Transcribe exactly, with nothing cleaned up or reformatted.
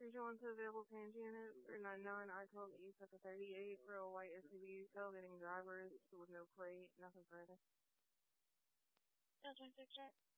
three two one two available Pange unit, three nine nine, I twelve East at the thirty-eight for a white S U V, tailgating drivers with no plate, nothing further. Delta six,